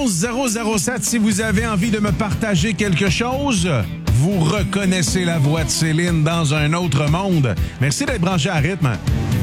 1-800-007 si vous avez envie de me partager quelque chose. Vous reconnaissez la voix de Céline dans un autre monde. Merci d'être branché à rythme.